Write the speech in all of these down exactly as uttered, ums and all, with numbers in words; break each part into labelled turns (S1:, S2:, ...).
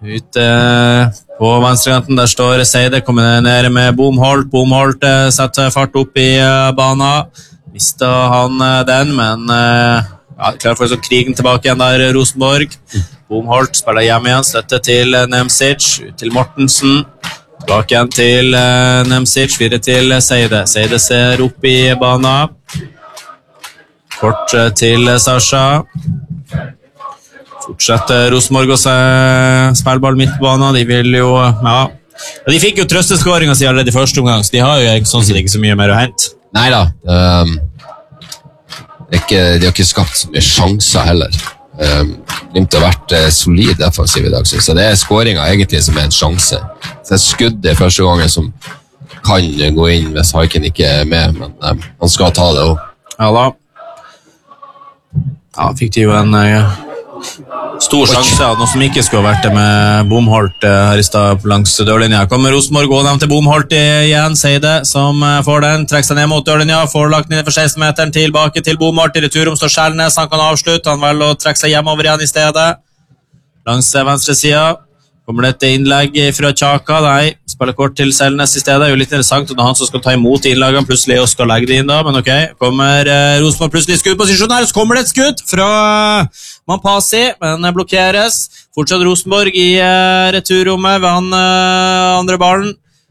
S1: Ute på venstrekanten, der står Seide, kommer ned med Bomholt. Bomholt setter fart opp i banen. Mistet han den, men ja, klar for så krigen tilbake igjen der, Rosenborg. Bomholt spiller hjem igjen, støtte til Nemcic, ut til Mortensen. Tilbake igjen til Nemcic, videre til Seide. Seide ser opp i banen. Kort til Sasha. Fortsetter Rosenborg å spille ball midt på banen. De vil jo, ja. De fikk jo trøsteskåringen sin allerede i første omgang, så de har jo sånn sett ikke så mye mer å hente.
S2: Neida, um, det er ikke, de har ikke skapt så mye sjanser heller. Um, Glimt har vært uh, solid defensiv i dag, så det er skåringen egentlig som er en sjanse. Det er skuddet første gangen som kan gå inn hvis Haiken ikke er med, men um, han skal ta det også.
S1: Ja da. Ja, fikk de jo en... Uh, Stor sjanse, noe som ikke skulle ha vært det med Bomholt her i stad langs dørlinja. Kommer Rosenborg gå ned til Bomholt igjen, Seide som får den, trekker seg ned mot dørlinja, får lagt ned for seksten meteren, tilbake til Bomholt, i returom står Skjellnes, han kan avslutte, han velger å trekke seg hjemover igjen i stedet. Langs venstre siden, kommer det et innlegg fra Tjaka, nei, spiller kort til Skjellnes i stedet, det er jo litt interessant, og det er han som skal ta imot innlagene, plutselig og skal legge det inn da, men ok, kommer eh, Rosenborg plutselig skudd på posisjon her, så kommer det et skudd fra Mampasi, men blokkeres. Fortsatt Rosenborg i uh, returrommet ved han uh, andre ballen.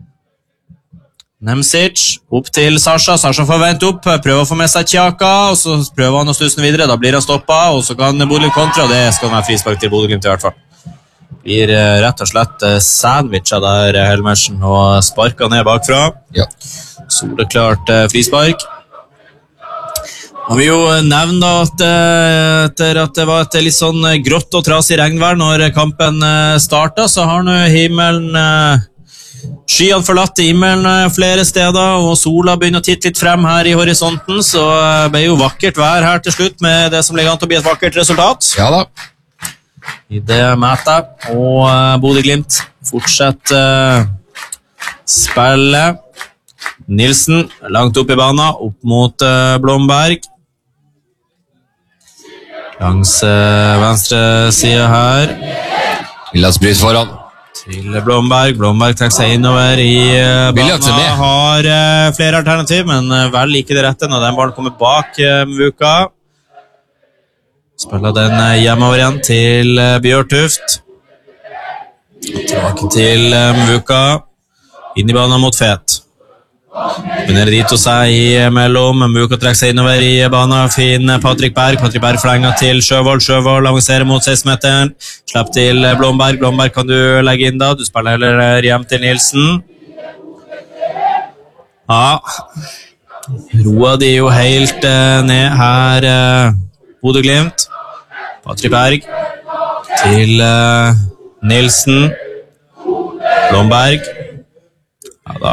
S1: Nemcic opp til Sasha. Sasha får vente opp, prøver å få med seg Tjaka, og så prøver han å stusse den videre. Da blir han stoppet, og så kan Bodø kontra, og det skal være frispark til Bodø Glimt i hvert fall. Blir uh, rett og slett uh, sandwichet der, Helmersen, og sparket ned bakfra.
S2: Ja.
S1: Så det klart uh, frispark. Man vil jo nevne at, etter at det var et litt sånn grått og trasig regnvær når kampen startet, så har nå himmelen, skyene forlatt himmelen flere steder, og sola begynner å titte litt frem her i horisonten, så det ble jo vakkert vær her til slutt med det som ligger an til å bli et vakkert resultat.
S2: Ja da.
S1: I det møtet, og Bodø Glimt fortsetter spille. Nilsen langt opp i banen, opp mot Blomberg. Langs uh, venstre side her.
S2: Villas bryt foran.
S1: Til Blomberg. Blomberg trekker seg innover i uh, banen. Har uh, flere alternativ, men uh, vel ikke det rette når den ballen kommer bak uh, Mvuka. Spiller den uh, hjemover igjen til uh, Bjørtuft. Tilbake til uh, Mvuka. Inn i banen mot Fet. Benedito seg i mellom, Mvuka trekker seg innover i banen, fin Patrick Berg, Patrick Berg flenger til Sjøvold, Sjøvold avanserer mot seksten meteren, slapp til Blomberg, Blomberg kan du legge inn da, du spiller heller hjem til Nilsen. Ja, roer de jo helt eh, ned her, eh, Bodø Glimt, Patrick Berg til eh, Nilsen, Blomberg, ja da.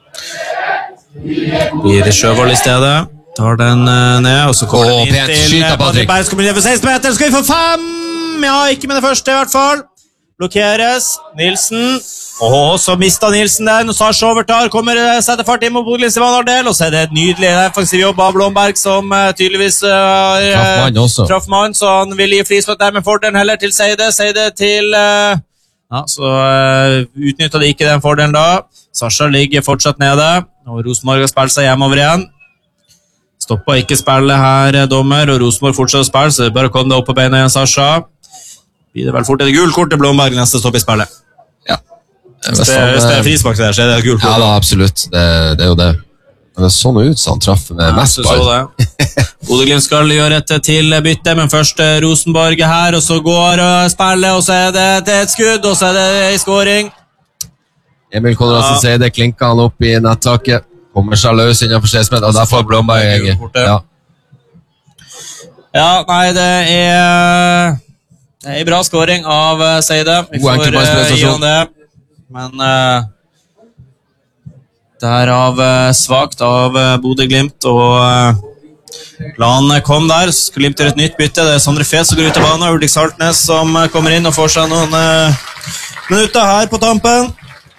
S1: Blir det Sjøvold i stedet. Tar den uh, ned, og så kommer
S2: oh,
S1: den inn til uh, Patrick Berg. Skal bli ned for seksten meter, skal vi få fem! Ja, ikke med det første i hvert fall. Blokkeres. Nilsen. Og så mistet Nilsen den, og Sasha overtar. Kommer uh, setter fart inn mot Bodø Glimt i vanardel, og så er det et nydelig defensiv jobb av Blomberg, som uh, tydeligvis uh,
S2: traff mann også.
S1: Traff mann, så han vil gi frispark der med fordelen heller til Seide. Seide til... Uh, ja, så uh, utnyttet de ikke den fordelen da. Sasha ligger fortsatt nede, og Rosenborg har spilt seg hjemover igjen. Stoppet ikke spillet her, dommer, og Rosenborg fortsatt å spille, så det er bare å komme deg opp på beina igjen, Sasha. Blir det vel fort et gul kort til Blomberg neste stopp i spillet?
S2: Ja.
S1: Hvis det, hvis det er frispark der, så er det et gul kort.
S2: Ja da, absolutt. Det, det er jo det. Det er sånn ut så han traff med ja, mest ball.
S1: Bodø Glimt skal gjøre et til bytte, men først Rosenborg her, og så går spillet, og så er det et skudd, og så er det en skåring.
S2: Emil Konradsen ja. Sier det, klinker han opp i nettaket, kommer seg løs innenfor seksten meter, og der får Blomberg ja. ja, nei, det er det er en bra skåring av Seide. Vi får gi han det, men uh, det er av uh, svagt av uh, Bodø Glimt, og uh, la han komme der, så skal Glimt gjøre et nytt bytte. Det er Sondre Fet som går ut av banen, og Ulrik Saltnes som uh, kommer inn og får seg noen uh, minutter her på tampen.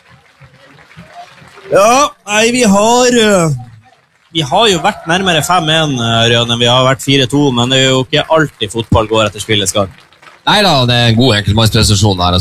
S2: Ja, nei, vi har uh, vi har jo vært nærmere fem en, Røden, enn vi har vært fire to, men det er jo ikke alltid fotball går etter spillets gang. Neida, det er en god enkeltmannsprestasjon her.